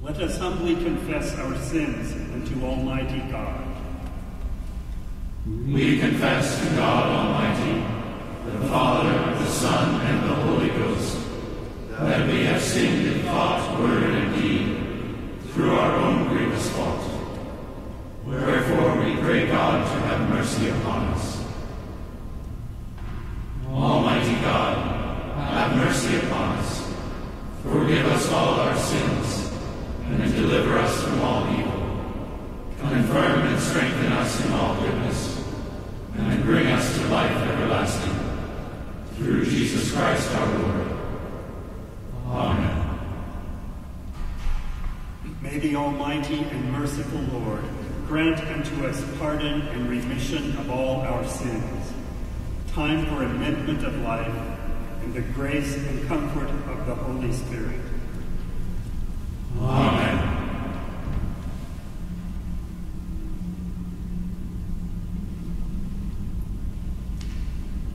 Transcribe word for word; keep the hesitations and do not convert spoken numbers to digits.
Let us humbly confess our sins unto Almighty God. We confess to God Almighty, the Father, the Son, and the Holy Ghost, that we have sinned in thought, word, and deed, through our own grievous fault. Wherefore we pray God to have mercy upon us. Almighty God, have mercy upon us. Forgive us all our sins, and deliver us from all evil. Confirm and strengthen us in all goodness, and bring us to life everlasting. Through Jesus Christ our Lord. Amen. May the Almighty and merciful Lord grant unto us pardon and remission of all our sins, time for amendment of life, and the grace and comfort of the Holy Spirit.